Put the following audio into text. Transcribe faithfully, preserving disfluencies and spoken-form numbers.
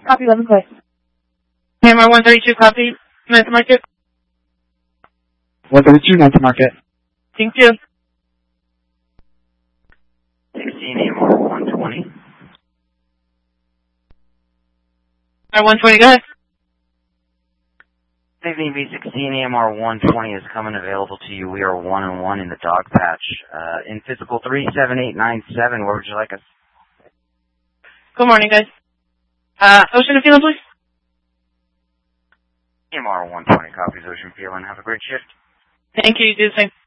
Copy eleven Clay. A M R one thirty-two, copy. Ninth Market. one thirty-two, Ninth Market. Thank you. sixteen A M R one twenty. R one twenty, go ahead. Good evening, B sixteen A M R one twenty is coming available to you. We are one and one in the dog patch. Uh, in physical three seven eight nine seven, where would you like us? Good morning, guys. Uh, Ocean and Phelan, please. A M R one twenty copies, Ocean Phelan. Have a great shift. Thank you, you do the same.